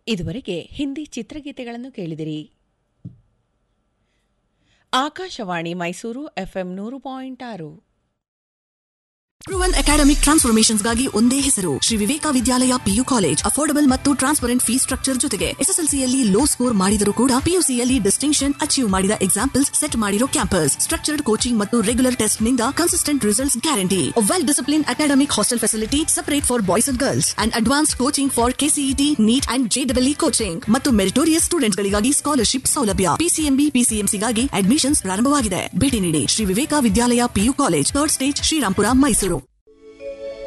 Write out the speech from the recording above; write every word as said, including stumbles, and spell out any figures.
ಇದುವರೆಗೆ ಹಿಂದಿ ಚಿತ್ರಗೀತೆಗಳನ್ನು ಕೇಳಿದಿರಿ. ಆಕಾಶವಾಣಿ ಮೈಸೂರು ಎಫ್ಎಂ ನೂರು ಪಾಯಿಂಟ್ ಆರು. ಪ್ರೂವನ್ ಅಕಾಡೆಮಿಕ್ ಟ್ರಾನ್ಸ್ಫಾರ್ಮೇಷನ್ಸ್ ಗಾಗಿ ಒಂದೇ ಹೆಸರು ಶ್ರೀ ವಿವೇಕ ವಿದ್ಯಾಲಯ ಪಿಯು ಕಾಲೇಜ್. ಅಫೋರ್ಡಬಲ್ ಮತ್ತು ಟ್ರಾನ್ಸ್ಪರೆಂಟ್ ಫೀಸ್ ಸ್ಟ್ರಕ್ಚರ್ ಜೊತೆಗೆ ಎಸ್ಎಸ್ಎಲ್ಸಿಯಲ್ಲಿ ಲೋ ಸ್ಕೋರ್ ಮಾಡಿದರೂ ಕೂಡ ಪಿಯುಸಿಯಲ್ಲಿ ಡಿಸ್ಟಿಂಕ್ಷನ್ ಅಚೀವ್ ಮಾಡಿದ ಎಕ್ಸಾಂಪಲ್ಸ್ ಸೆಟ್ ಮಾಡಿರೋ ಕ್ಯಾಂಪಸ್, ಸ್ಟ್ರಕ್ಚರ್ಡ್ ಕೋಚಿಂಗ್ ಮತ್ತು ರೆಗ್ಯುಲರ್ ಟೆಸ್ಟ್ ನಿಂದ consistent results guarantee. Well discipline academic hostel facility separate for boys and girls and advanced coaching for KCET, neat and ಜೆಡಬ್ಲ್ಇ coaching ಮತ್ತು meritorious students ಗಳಿಗಾಗಿ scholarship ಸೌಲಭ್ಯ. PCMB ಪಿಸಿಎಂಸಿಗಾಗಿ admissions ಪ್ರಾರಂಭವಾಗಿದೆ. ಭೇಟಿ ನೀಡಿ ಶ್ರೀ ವಿವೇಕ ವಿದ್ಯಾಲಯ PU college, third stage, Srirampura, Mysuru.